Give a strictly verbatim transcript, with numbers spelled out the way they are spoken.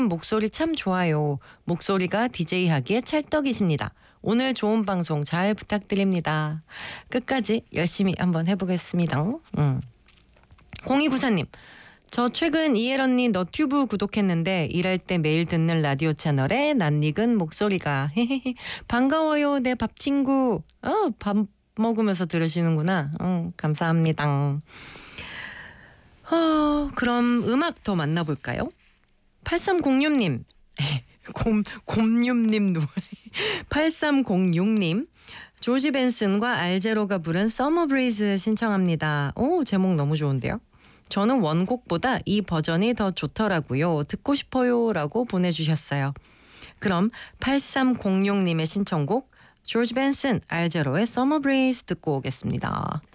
목소리 참 좋아요. 목소리가 디제이 하기에 찰떡이십니다. 오늘 좋은 방송 잘 부탁드립니다. 끝까지 열심히 한번 해보겠습니다. 음. 공이구사님, 저 최근 이엘 언니 너튜브 구독했는데 일할 때 매일 듣는 라디오 채널에 낯익은 목소리가 반가워요 내 밥 친구. 어, 밥 먹으면서 들으시는구나. 어, 감사합니다. 어, 그럼 음악 더 만나볼까요? 팔삼공육님 곰, 곰육님 팔삼공육님 조지 벤슨과 알제로가 부른 서머 브리즈 신청합니다. 오, 제목 너무 좋은데요? 저는 원곡보다 이 버전이 더 좋더라고요. 듣고 싶어요 라고 보내주셨어요. 그럼 팔삼공육님의 신청곡 조지 벤슨 알제로의 서머 브리즈 듣고 오겠습니다.